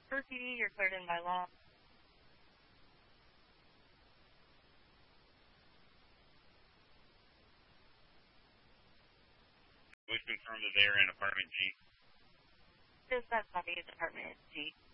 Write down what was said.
Proceeding, you're cleared in by law. We've confirmed that they are in apartment G. This, that's copy, it's apartment G.